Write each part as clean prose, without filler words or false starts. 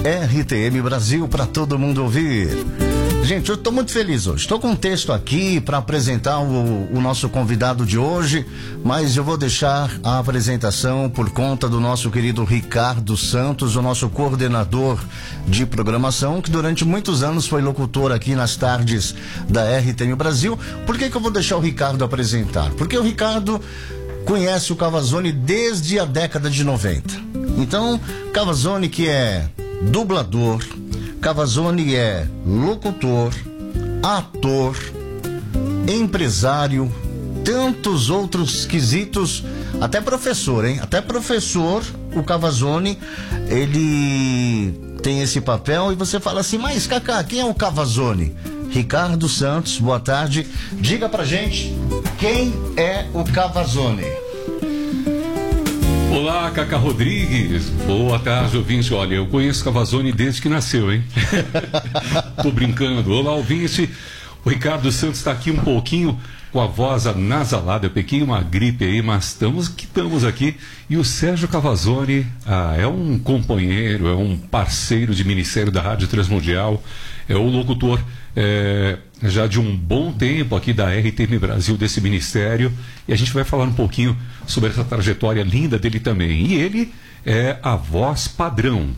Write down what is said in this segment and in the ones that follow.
RTM Brasil para todo mundo ouvir. Gente, eu estou muito feliz hoje. Estou com um texto aqui para apresentar o nosso convidado de hoje, mas eu vou deixar a apresentação por conta do nosso querido Ricardo Santos, o nosso coordenador de programação, que durante muitos anos foi locutor aqui nas tardes da RTM Brasil. Por que eu vou deixar o Ricardo apresentar? Porque o Ricardo conhece o Cavazzoni desde a década de 90. Então, Cavazzoni, que é dublador, Cavazzoni é locutor, ator, empresário, tantos outros quesitos, até professor, hein? Até professor, o Cavazzoni, ele tem esse papel. E você fala assim, mas Cacá, quem é o Cavazzoni? Ricardo Santos, boa tarde. Diga pra gente quem é o Cavazzoni. Olá, Cacá Rodrigues. Boa tarde, ouvinte. Olha, eu conheço o Cavazzoni desde que nasceu, hein? Tô brincando. Olá, ouvinte. O Ricardo Santos está aqui um pouquinho com a voz anasalada, pequeno, uma gripe aí, mas estamos aqui. E o Sérgio Cavazzoni é um companheiro, é um parceiro de Ministério da Rádio Transmundial, é o locutor já de um bom tempo aqui da RTM Brasil, desse ministério, e a gente vai falar um pouquinho sobre essa trajetória linda dele também. E ele é a voz padrão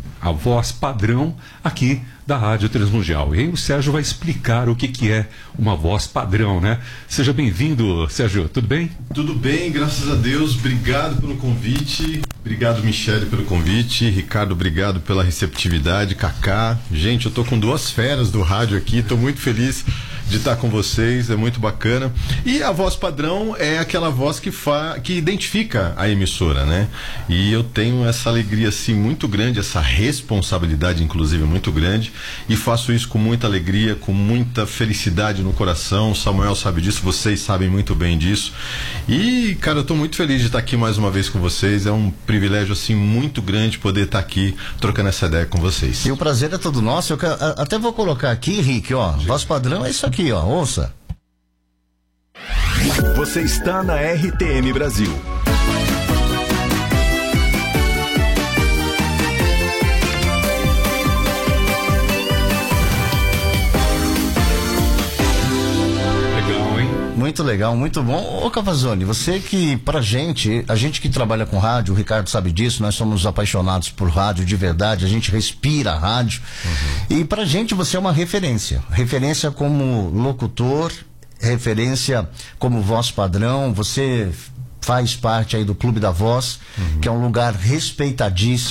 aqui da Rádio Transmundial. E aí o Sérgio vai explicar o que é uma voz padrão, né? Seja bem-vindo, Sérgio, tudo bem? Tudo bem, graças a Deus. Obrigado pelo convite. Obrigado, Michele, pelo convite. Ricardo, obrigado pela receptividade. Cacá, gente, eu tô com duas feras do rádio aqui, tô muito feliz de estar com vocês, é muito bacana. E a voz padrão é aquela voz que identifica a emissora, né? E eu tenho essa alegria, assim, muito grande, essa responsabilidade, inclusive, muito grande, e faço isso com muita alegria, com muita felicidade no coração. O Samuel sabe disso, vocês sabem muito bem disso. E, cara, eu tô muito feliz de estar aqui mais uma vez com vocês. É um privilégio, assim, muito grande poder estar aqui trocando essa ideia com vocês. E o prazer é todo nosso. Eu até vou colocar aqui, Rick, ó, voz padrão é isso aqui, ó, ouça. Você está na RTM Brasil. Legal, hein? Muito legal, muito bom. Ô Cavazzoni, você que, pra gente, a gente que trabalha com rádio, o Ricardo sabe disso, nós somos apaixonados por rádio de verdade, a gente respira a rádio. E pra gente você é uma referência como locutor, referência como voz padrão. Você faz parte aí do Clube da Voz, que é um lugar respeitadíssimo.